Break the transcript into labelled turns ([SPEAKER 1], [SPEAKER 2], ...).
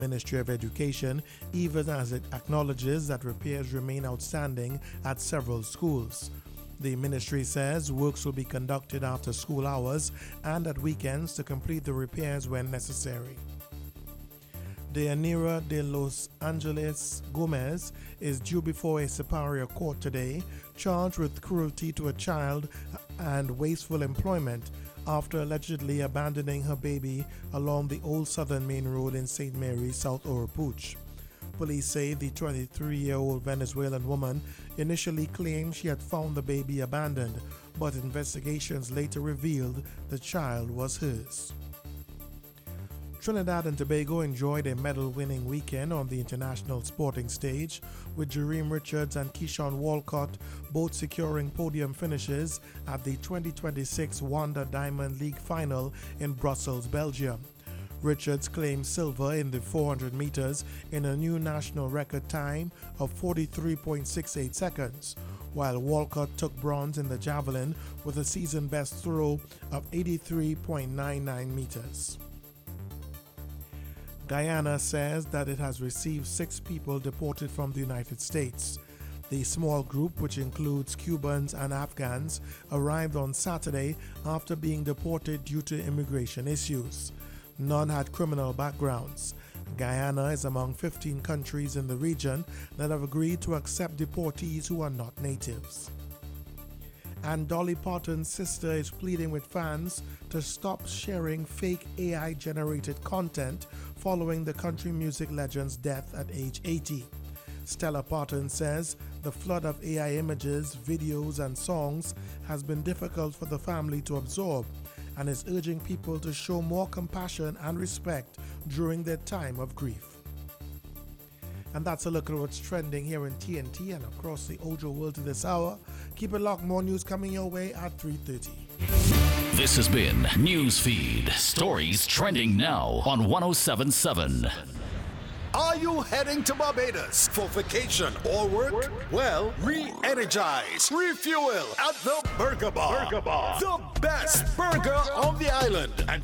[SPEAKER 1] Ministry of Education, even as it acknowledges that repairs remain outstanding at several schools. The ministry says works will be conducted after school hours and at weekends to complete the repairs when necessary. Deyanira de Los Angeles Gomez is due before a superior court today, charged with cruelty to a child and wasteful employment after allegedly abandoning her baby along the Old Southern Main Road in St. Mary's, South Oropouche. Police say the 23-year-old Venezuelan woman initially claimed she had found the baby abandoned, but investigations later revealed the child was hers. Trinidad and Tobago enjoyed a medal-winning weekend on the international sporting stage, with Jareem Richards and Keyshawn Walcott both securing podium finishes at the 2026 Wanda Diamond League final in Brussels, Belgium. Richards claimed silver in the 400 meters in a new national record time of 43.68 seconds, while Walcott took bronze in the javelin with a season-best throw of 83.99 meters. Guyana says that it has received 6 people deported from the United States. The small group, which includes Cubans and Afghans, arrived on Saturday after being deported due to immigration issues. None had criminal backgrounds. Guyana is among 15 countries in the region that have agreed to accept deportees who are not natives. And Dolly Parton's sister is pleading with fans to stop sharing fake AI-generated content following the country music legend's death at age 80. Stella Parton says the flood of AI images, videos, and songs has been difficult for the family to absorb, and is urging people to show more compassion and respect during their time of grief. And that's a look at what's trending here in TNT and across the Ojo world to this hour. Keep it locked, more news coming your way at 3:30.
[SPEAKER 2] This has been Newsfeed, stories trending now on 107.7.
[SPEAKER 3] Are you heading to Barbados for vacation or work? Well, re-energize, refuel at the Burger Bar. The best burger on the island. And